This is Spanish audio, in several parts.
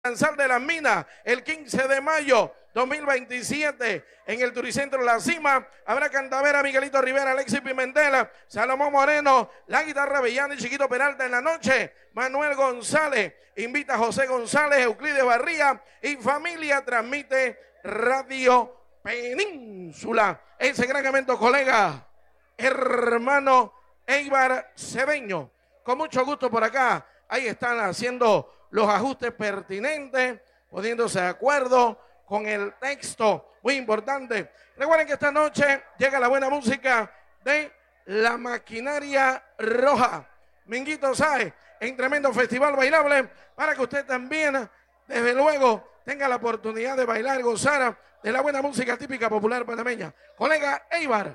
Sal de las Minas, el 15 de mayo 2027, en el Turicentro La Cima. Habrá Cantavera, Miguelito Rivera, Alexis Pimentel, Salomón Moreno, La Guitarra Avellana y Chiquito Peralta en la noche. Manuel González invita a José González, Euclides Barría y familia. Transmite Radio Península. Ese gran evento, colega, hermano Eibar Cedeño. Con mucho gusto por acá. Ahí están haciendo los ajustes pertinentes, poniéndose de acuerdo con el texto, muy importante. Recuerden que esta noche llega la buena música de La Maquinaria Roja. Minguito Sáez, en tremendo festival bailable, para que usted también, desde luego, tenga la oportunidad de bailar, gozar de la buena música típica popular panameña. Colega Eibar.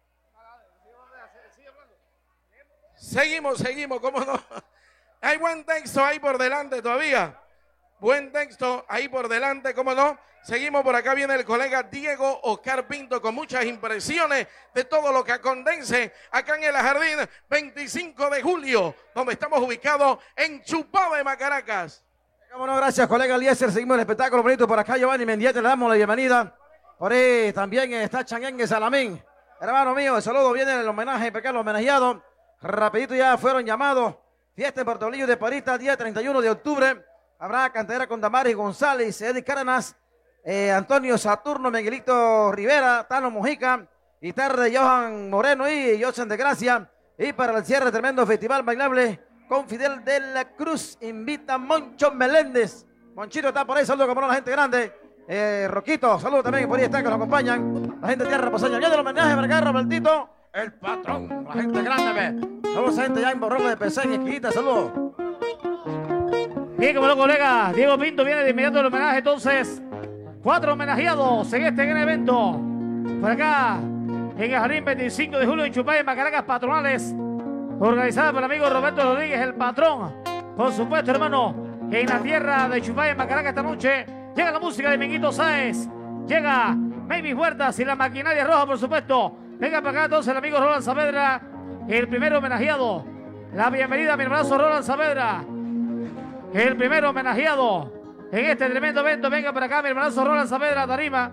Seguimos, cómo no. Hay buen texto ahí por delante todavía. Buen texto ahí por delante, cómo no. Seguimos por acá, viene el colega Diego Oscar Pinto con muchas impresiones de todo lo que acondense acá en el Jardín 25 de julio, donde estamos ubicados en Chupado de Macaracas. Cómo no, gracias colega Eliezer. Seguimos el espectáculo bonito por acá. Giovanni Mendieta, le damos la bienvenida. Por ahí también está Changuengue Salamín. Hermano mío, el saludo, viene el homenaje, impecable homenajeado. Rapidito ya fueron llamados. Fiesta en Puerto Bolillo de Parita, día 31 de octubre. Habrá cantera con Damaris González, Eddie Cárdenas, Antonio Saturno, Miguelito Rivera, Tano Mojica, guitarra de Johan Moreno y Josen de Gracia. Y para el cierre, tremendo festival bailable con Fidel de la Cruz. Invita a Moncho Meléndez. Monchito está por ahí, saludos como no, la gente grande. Roquito, saludos también, por ahí está, que nos acompañan. La gente de Tierra Pasaña. Viene el homenaje para acá, Robertito. El patrón, la gente grande, ve. Saludos a gente ya en Borrego de Pesén, Esquillita, saludos. Bien, como no, colega, Diego Pinto viene de inmediato el homenaje, entonces. 4 homenajeados en este gran evento. Por acá, en el Jardín 25 de julio en Chupay, en Macaracas, patronales. Organizada por el amigo Roberto Rodríguez, el patrón. Por supuesto, hermano, en la tierra de Chupay, en Macaracas, esta noche. Llega la música de Minguito Sáez. Llega Mavis Huertas y La Maquinaria Roja, por supuesto. Venga para acá entonces el amigo Roland Saavedra, el primer homenajeado. La bienvenida a mi hermanazo Roland Saavedra, el primer homenajeado en este tremendo evento. Venga para acá mi hermanazo Roland Saavedra, tarima.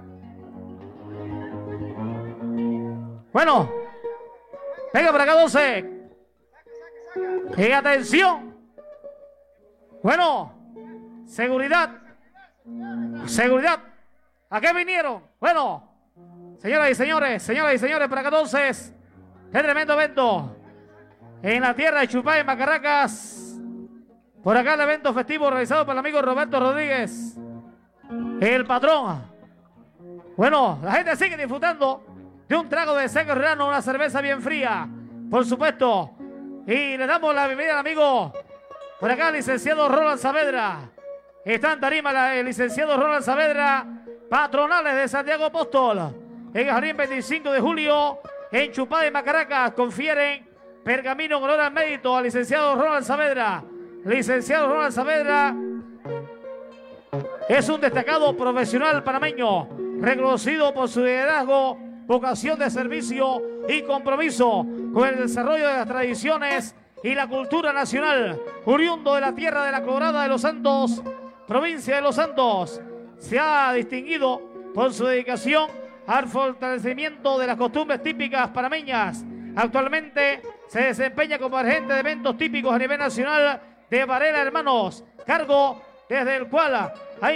Bueno, venga para acá 12. Y atención. Bueno, seguridad. ¿A qué vinieron? Bueno, señoras y señores, para acá entonces, el tremendo evento en la tierra de Chupay, en Macaracas. Por acá el evento festivo realizado por el amigo Roberto Rodríguez, el patrón. Bueno, la gente sigue disfrutando de un trago de sangre rano, una cerveza bien fría, por supuesto. Y le damos la bienvenida al amigo, por acá el licenciado Roland Saavedra. Está en tarima el licenciado Roland Saavedra, patronales de Santiago Apóstol. En el Jardín 25 de julio, en Chupay de Macaracas, confieren pergamino en honor al mérito al licenciado Roland Saavedra. Licenciado Roland Saavedra es un destacado profesional panameño, reconocido por su liderazgo, vocación de servicio y compromiso con el desarrollo de las tradiciones y la cultura nacional. Oriundo de la tierra de la Colorada de los Santos, provincia de Los Santos, se ha distinguido por su dedicación al fortalecimiento de las costumbres típicas panameñas. Actualmente se desempeña como agente de eventos típicos a nivel nacional de Varela Hermanos, cargo desde el cual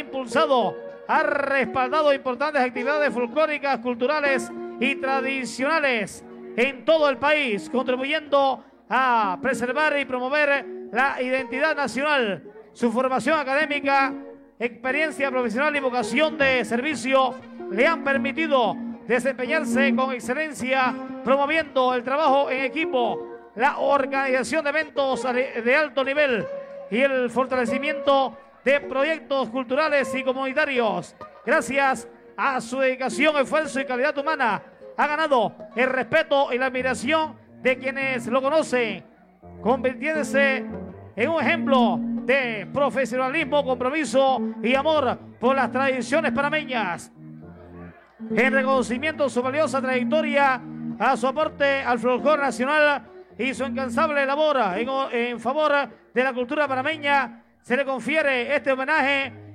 ha respaldado importantes actividades folclóricas, culturales y tradicionales en todo el país, contribuyendo a preservar y promover la identidad nacional. Su formación académica, experiencia profesional y vocación de servicio le han permitido desempeñarse con excelencia, promoviendo el trabajo en equipo, la organización de eventos de alto nivel y el fortalecimiento de proyectos culturales y comunitarios. Gracias a su dedicación, esfuerzo y calidad humana, ha ganado el respeto y la admiración de quienes lo conocen, convirtiéndose en un ejemplo de profesionalismo, compromiso y amor por las tradiciones panameñas. En reconocimiento a su valiosa trayectoria, a su aporte al folclore nacional y su incansable labor en favor de la cultura panameña, se le confiere este homenaje